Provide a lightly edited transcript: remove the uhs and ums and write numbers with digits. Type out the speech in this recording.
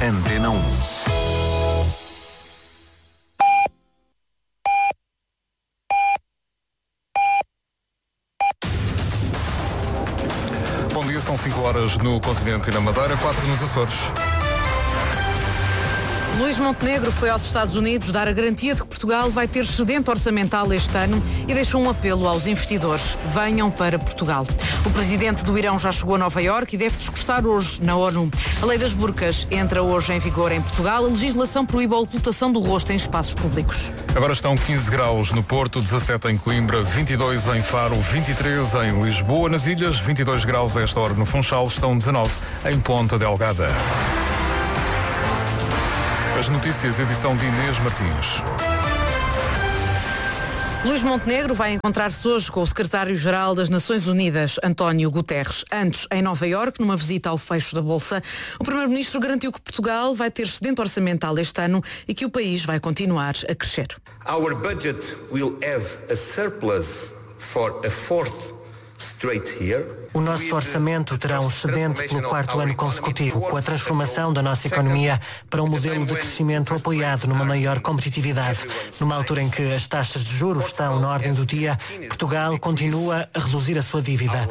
Antena 1. Bom dia, são 5 horas no continente e na Madeira, 4 nos Açores. Luís Montenegro foi aos Estados Unidos dar a garantia de que Portugal vai ter excedente orçamental este ano e deixou um apelo aos investidores: venham para Portugal. O presidente do Irão já chegou a Nova Iorque e deve discursar hoje na ONU. A lei das burcas entra hoje em vigor em Portugal. A legislação proíbe a ocultação do rosto em espaços públicos. Agora estão 15 graus no Porto, 17 em Coimbra, 22 em Faro, 23 em Lisboa. Nas ilhas, 22 graus a esta hora no Funchal, estão 19 em Ponta Delgada. As notícias, edição de Inês Martins. Luís Montenegro vai encontrar-se hoje com o secretário-geral das Nações Unidas, António Guterres. Antes, em Nova Iorque, numa visita ao fecho da Bolsa, o primeiro-ministro garantiu que Portugal vai ter excedente orçamental este ano e que o país vai continuar a crescer. Our budget will have a surplus for a fourth straight year. O nosso orçamento terá um excedente pelo quarto ano consecutivo, com a transformação da nossa economia para um modelo de crescimento apoiado numa maior competitividade. Numa altura em que as taxas de juros estão na ordem do dia, Portugal continua a reduzir a sua dívida.